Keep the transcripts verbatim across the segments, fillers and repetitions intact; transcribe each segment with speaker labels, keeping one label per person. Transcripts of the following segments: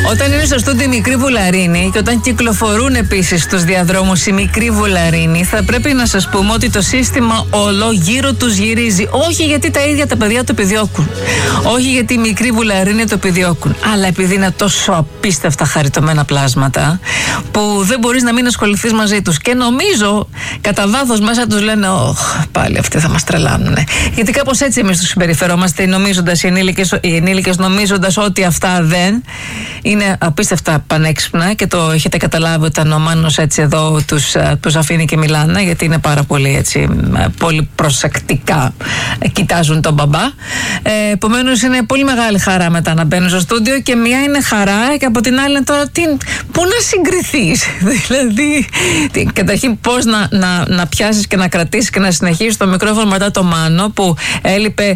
Speaker 1: Όταν είναι στο στούντιο η μικρή βουλαρίνη και όταν κυκλοφορούν επίσης στους διαδρόμους οι μικροί βουλαρίνοι, θα πρέπει να σας πούμε ότι το σύστημα όλο γύρω τους γυρίζει. Όχι γιατί τα ίδια τα παιδιά το επιδιώκουν. Όχι γιατί οι μικροί βουλαρίνοι το επιδιώκουν. Αλλά επειδή είναι τόσο απίστευτα χαριτωμένα πλάσματα που δεν μπορείς να μην ασχοληθείς μαζί τους. Και νομίζω κατά βάθος μέσα τους λένε «Ωχ, πάλι αυτοί θα μας τρελάνουνε». Γιατί κάπως έτσι εμείς τους συμπεριφερόμαστε, νομίζοντας, οι ενήλικες, οι ενήλικες νομίζοντας ότι αυτά δεν είναι απίστευτα πανέξυπνα και το έχετε καταλάβει όταν ο Μάνος έτσι εδώ τους, τους αφήνει και μιλάνε, γιατί είναι πάρα πολύ έτσι, πολύ προσεκτικά κοιτάζουν τον μπαμπά. Ε, επομένως είναι πολύ μεγάλη χαρά μετά να μπαίνουν στο στούντιο και μία είναι χαρά και από την άλλη είναι τώρα τι, πού να συγκριθείς. Δηλαδή, τι, καταρχήν πώς να, να, να πιάσεις και να κρατήσεις και να συνεχίσεις το μικρόφωνο μετά το Μάνο που έλειπε.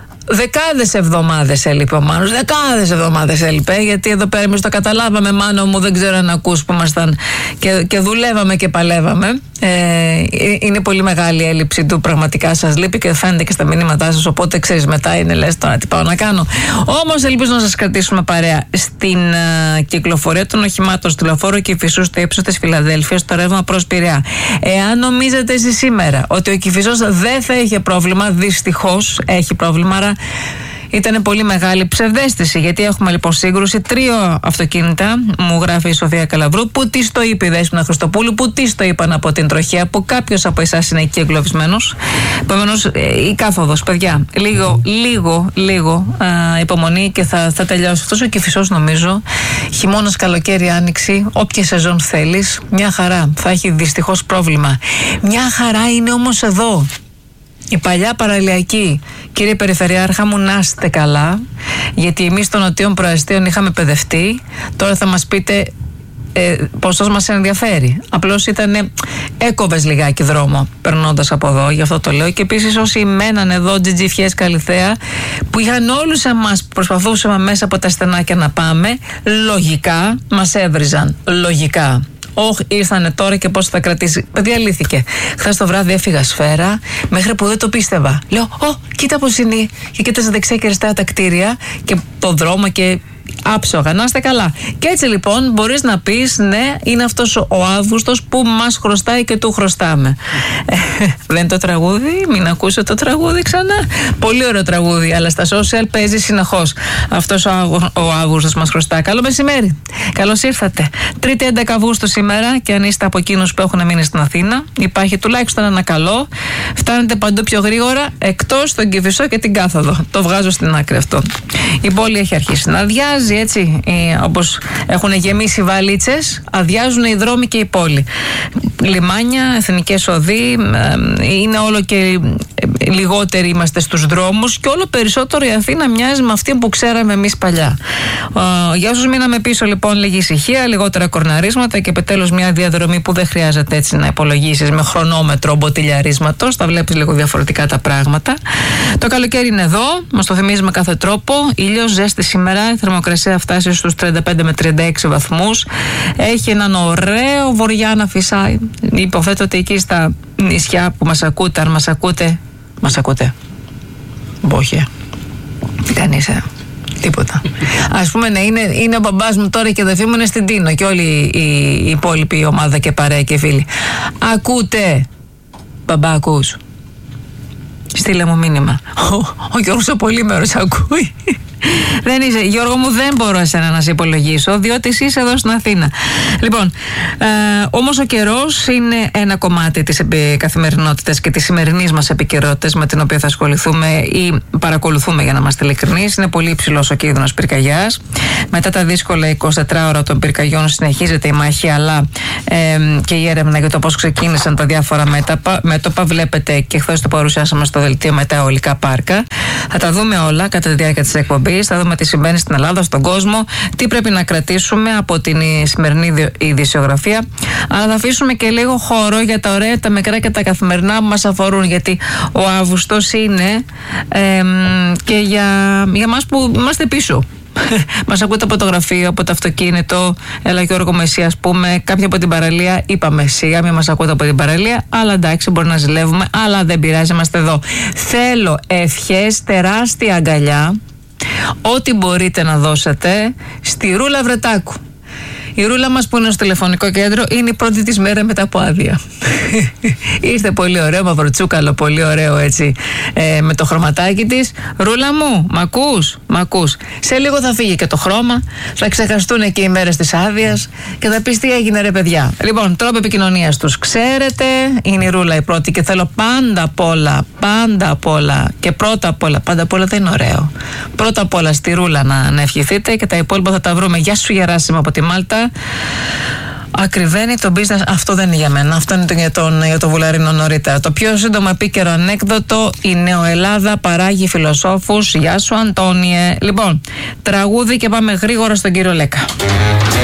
Speaker 1: Δεκάδες εβδομάδες έλειπε ο Μάνος, δεκάδες εβδομάδες έλειπε, γιατί εδώ πέρα εμείς το καταλάβαμε, Μάνο μου, δεν ξέρω αν ακούς που ήμασταν και, και δουλεύαμε και παλεύαμε. Ε, είναι πολύ μεγάλη η έλλειψη του, πραγματικά σας λείπει και φαίνεται και στα μηνύματά σας, οπότε ξέρεις μετά είναι λες τώρα τι πάω να κάνω. Όμως ελπίζω να σας κρατήσουμε παρέα στην uh, κυκλοφορία των οχημάτων στο Λεωφόρο Κηφισού στο ύψος της Φιλαδέλφειας, στο ρεύμα προς Πειραιά. Εάν νομίζετε εσείς σήμερα ότι ο Κηφισός δεν θα είχε πρόβλημα, δυστυχώς έχει πρόβλημα. Άρα ήταν πολύ μεγάλη ψευδαίσθηση, γιατί έχουμε λοιπόν σύγκρουση. Τρία αυτοκίνητα, μου γράφει η Σοφία Καλαβρού, που τη το είπε η Δέσποινα Χριστοπούλου, που τη το είπαν από την τροχέα, που κάποιος από εσάς είναι εκεί εγκλωβισμένος. Επομένως, η κάθοδος, παιδιά, λίγο, λίγο, λίγο α, υπομονή και θα, θα τελειώσει. Αυτός ο Κηφισός, νομίζω, χειμώνας, καλοκαίρι, άνοιξη, όποια σεζόν θέλεις, μια χαρά. Θα έχει δυστυχώς πρόβλημα. Μια χαρά είναι όμως εδώ. Η παλιά παραλιακή, κύριε Περιφερειάρχα μου, να είστε καλά, γιατί εμείς των νοτιών προαστίων είχαμε παιδευτεί. Τώρα θα μας πείτε ε, πόσο μας ενδιαφέρει. Απλώς ήταν, έκοβες λιγάκι δρόμο περνώντας από εδώ, γι' αυτό το λέω. Και επίσης όσοι μέναν εδώ, τζιτζιφιές Καλυθέα, που είχαν όλους εμάς που προσπαθούσαμε μέσα από τα στενάκια να πάμε, λογικά μας έβριζαν. Λογικά. Όχι, ήρθανε τώρα και πώς θα κρατήσει. Παιδιά, λύθηκε. Χθες το βράδυ έφυγα σφαίρα, μέχρι που δεν το πίστευα. Λέω, Ω, κοίτα πώς είναι. Και κοίταζα δεξιά και αριστερά τα κτίρια και το δρόμο και άψογα. Να είστε καλά. Και έτσι λοιπόν μπορείς να πεις, ναι, είναι αυτός ο Αύγουστος που μας χρωστάει και του χρωστάμε. Ε, δεν είναι το τραγούδι, μην ακούσω το τραγούδι ξανά. Πολύ ωραίο τραγούδι, αλλά στα social παίζει συνεχώς. Αυτός ο, ο Αύγουστος μας χρωστά. Καλό μεσημέρι. Καλώς ήρθατε. Τρίτη έντεκα Αυγούστου σήμερα, και αν είστε από εκείνους που έχουν μείνει στην Αθήνα, υπάρχει τουλάχιστον ένα καλό. Φτάνετε παντού πιο γρήγορα, εκτός τον Κηφισό και την κάθοδο. Το βγάζω στην άκρη αυτό. Η πόλη έχει αρχίσει να αδειάζει. Έτσι, όπως έχουν γεμίσει βαλίτσες, αδειάζουν οι δρόμοι και η πόλη. Λιμάνια, εθνικές οδοί, είναι όλο και λιγότεροι είμαστε στους δρόμους και όλο περισσότερο η Αθήνα μοιάζει με αυτή που ξέραμε εμείς παλιά. Για όσους μείναμε πίσω λοιπόν, λίγη ησυχία, λιγότερα κορναρίσματα και επιτέλους μια διαδρομή που δεν χρειάζεται έτσι να υπολογίσεις με χρονόμετρο μποτιλιαρίσματος, τα βλέπεις λίγο διαφορετικά τα πράγματα. Το καλοκαίρι είναι εδώ, μας το θυμίζει με κάθε τρόπο, ήλιος, ζέστη σήμερα, η θερμοκρασία φτάσει στους τριάντα πέντε με τριάντα έξι βαθμούς. Έχει έναν ωραίο βορειά να φυσάει. Υποθέτω ότι εκεί στα νησιά που μας ακούτε, αν μας ακούτε, μας ακούτε. Μπόχε. Τι κάνεις, ε? Τίποτα. Ας πούμε, ναι, είναι, είναι ο μπαμπάς μου τώρα και η αδερφή μου είναι στην Τίνο και όλη η, η, η υπόλοιπη ομάδα και παρέα και φίλοι. Ακούτε. Μπαμπά, ακούς? Στείλε μου μήνυμα. Ο, ο Γιώργος ο Πολύμερος ακούει. Δεν είσαι, Γιώργο μου, δεν μπορώ εσένα να σε υπολογίσω, διότι εσύ είσαι εδώ στην Αθήνα. Λοιπόν, ε, όμως ο καιρός είναι ένα κομμάτι της καθημερινότητας και της σημερινής μας επικαιρότητας με την οποία θα ασχοληθούμε ή παρακολουθούμε, για να είμαστε ειλικρινείς. Είναι πολύ υψηλός ο κίνδυνος πυρκαγιάς. Μετά τα δύσκολα εικοσιτέσσερις ώρα των πυρκαγιών συνεχίζεται η μάχη, αλλά ε, και η έρευνα για το πώς ξεκίνησαν τα διάφορα μέτωπα. μέτωπα. Βλέπετε και χθες το παρουσιάσαμε στο δελτίο με τα αιωλικά πάρκα. Θα τα δούμε όλα κατά τη διάρκεια της εκπομπής. Θα δούμε τι συμβαίνει στην Ελλάδα, στον κόσμο, τι πρέπει να κρατήσουμε από την σημερινή ειδησιογραφία. Αλλά θα αφήσουμε και λίγο χώρο για τα ωραία, τα μικρά και τα καθημερινά που μας αφορούν. Γιατί ο Αύγουστος είναι ε, και για, για μας που είμαστε πίσω. Μας ακούτε από το γραφείο, από το αυτοκίνητο. Έλα Γιώργο μου, εσύ ας πούμε, κάποια από την παραλία. Είπαμε σιγά μην μας ακούτε από την παραλία, αλλά εντάξει, μπορεί να ζηλεύουμε, αλλά δεν πειράζει, είμαστε εδώ. Θέλω ευχές, τεράστια αγκαλιά. ό,τι μπορείτε να δώσετε στη Ρούλα Βρετάκου. Η Ρούλα μας που είναι στο τηλεφωνικό κέντρο είναι η πρώτη της μέρα μετά από άδεια. Είστε πολύ ωραίο, μαυροτσούκαλο, πολύ ωραίο έτσι, ε, με το χρωματάκι της. Ρούλα μου, μ' ακούς, μ' ακούς. Σε λίγο θα φύγει και το χρώμα, θα ξεχαστούν εκεί οι μέρες της άδειας και θα πεις τι έγινε ρε παιδιά. Λοιπόν, τρόπο επικοινωνίας τους ξέρετε, είναι η Ρούλα η πρώτη και θέλω πάντα απ' όλα, πάντα απ' όλα και πρώτα απ' όλα, πάντα απ' όλα δεν είναι ωραίο. Πρώτα απ' όλα στη Ρούλα να, να ευχηθείτε και τα υπόλοιπα θα τα βρούμε. Γεια σου Γεράσιμο από τη Μάλτα. Ακριβένει το business, αυτό δεν είναι για μένα. Αυτό είναι για τον, για τον Βουλαρίνο νωρίτερα. Το πιο σύντομο επίκαιρο ανέκδοτο: η Νεοελλάδα παράγει φιλοσόφους. Γεια σου Αντώνιε. Λοιπόν, τραγούδι και πάμε γρήγορα στον κύριο Λέκα.